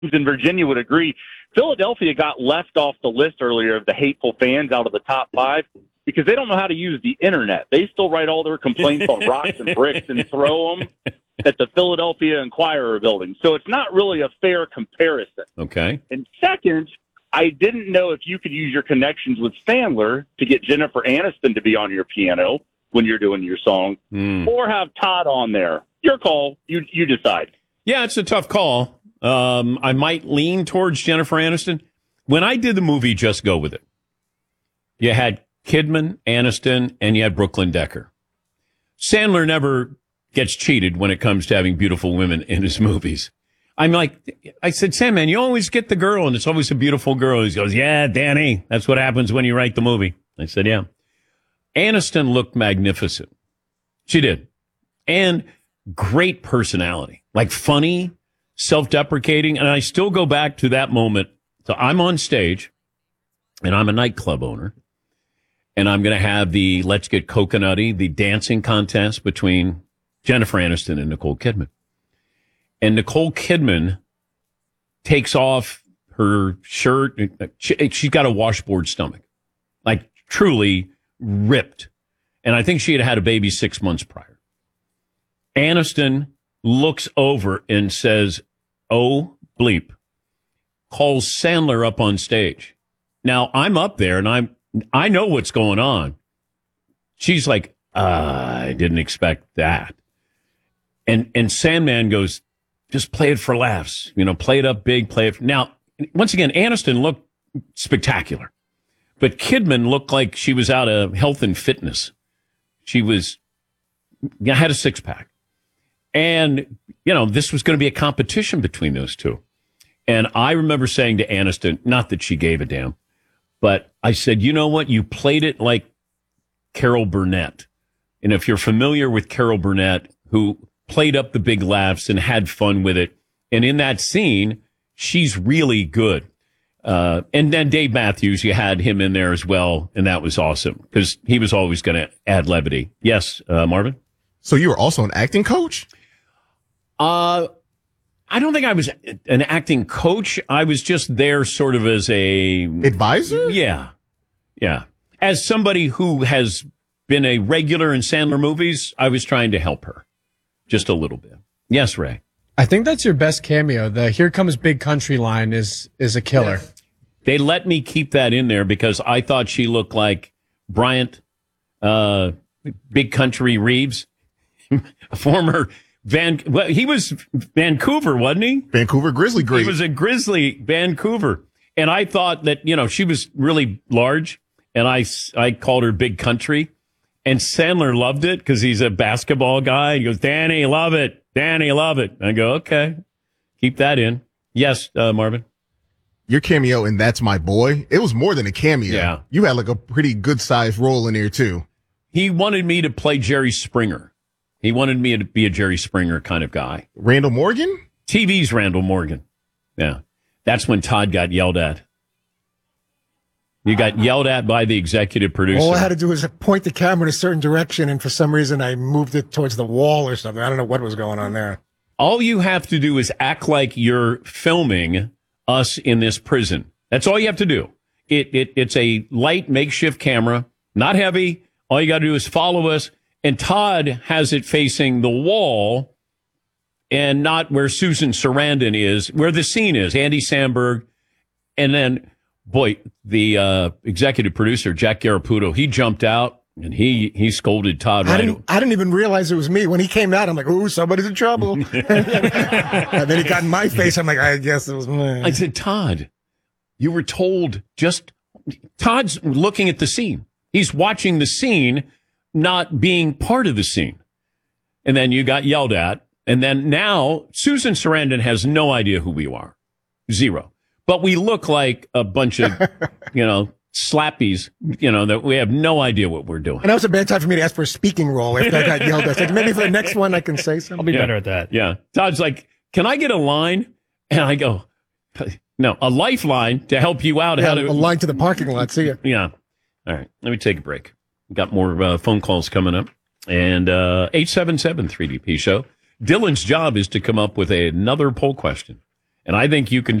in Virginia would agree. Philadelphia got left off the list earlier of the hateful fans out of the top 5 because they don't know how to use the internet. They still write all their complaints on rocks and bricks and throw them at the Philadelphia Inquirer building. So it's not really a fair comparison. Okay. And second, I didn't know if you could use your connections with Sandler to get Jennifer Aniston to be on your piano when you're doing your song, or have Todd on there. Your call. You decide. Yeah, it's a tough call. I might lean towards Jennifer Aniston. When I did the movie Just Go With It, you had Kidman, Aniston, and you had Brooklyn Decker. Sandler never gets cheated when it comes to having beautiful women in his movies. I said, Sandman, you always get the girl, and it's always a beautiful girl. He goes, yeah, Danny, that's what happens when you write the movie. I said, yeah. Aniston looked magnificent. She did. And great personality, like funny, self-deprecating. And I still go back to that moment. So I'm on stage, and I'm a nightclub owner, and I'm going to have the Let's Get Coconutty, the dancing contest between Jennifer Aniston and Nicole Kidman. And Nicole Kidman takes off her shirt. She's got a washboard stomach, like truly ripped. And I think she had had a baby 6 months prior. Aniston looks over and says, oh, bleep, calls Sandler up on stage. Now, I'm up there, and I know what's going on. She's like, I didn't expect that. And Sandman goes, just play it for laughs. Play it up big, play it. Now, once again, Aniston looked spectacular. But Kidman looked like she was out of health and fitness. She had a six-pack. And, this was going to be a competition between those two. And I remember saying to Aniston, not that she gave a damn, but I said, you know what? You played it like Carol Burnett. And if you're familiar with Carol Burnett, who played up the big laughs and had fun with it, and in that scene, she's really good. And then Dave Matthews, you had him in there as well, and that was awesome because he was always going to add levity. Yes, Marvin? So you were also an acting coach? I don't think I was an acting coach. I was just there sort of as a advisor? Yeah. As somebody who has been a regular in Sandler movies, I was trying to help her just a little bit. Yes, Ray? I think that's your best cameo. The Here Comes Big Country line is a killer. Yeah. They let me keep that in there because I thought she looked like Bryant, Big Country Reeves, former he was Vancouver, wasn't he? Vancouver Grizzly great. He was a Grizzly, Vancouver. And I thought that, she was really large, and I called her Big Country. And Sandler loved it because he's a basketball guy. He goes, Danny, love it. Danny, love it. I go, okay, keep that in. Yes, Marvin? Your cameo in That's My Boy, it was more than a cameo. Yeah. You had like a pretty good-sized role in there, too. He wanted me to play Jerry Springer. He wanted me to be a Jerry Springer kind of guy. Randall Morgan? TV's Randall Morgan. Yeah. That's when Todd got yelled at. You got yelled at by the executive producer. All I had to do was point the camera in a certain direction, and for some reason I moved it towards the wall or something. I don't know what was going on there. All you have to do is act like you're filming us in this prison. That's all you have to do. It's a light makeshift camera, not heavy. All you got to do is follow us. And Todd has it facing the wall and not where Susan Sarandon is, where the scene is, Andy Samberg. And then, boy, the executive producer, Jack Garaputo, he jumped out and he scolded Todd I didn't even realize it was me. When he came out, I'm like, ooh, somebody's in trouble. And then he got in my face. I'm like, I guess it was me. I said, Todd, you were told Todd's looking at the scene. He's watching the scene, not being part of the scene. And then you got yelled at. And then now Susan Sarandon has no idea who we are. Zero. But we look like a bunch of, slappies, that we have no idea what we're doing. And that was a bad time for me to ask for a speaking role if I got yelled at. Like, maybe for the next one I can say something. I'll be better at that. Yeah. Todd's like, can I get a line? And I go, no, a lifeline to help you out. Yeah, a line to the parking lot. See ya. Yeah. All right. Let me take a break. We've got more phone calls coming up. And 877-3DP show. Dylan's job is to come up with another poll question. And I think you can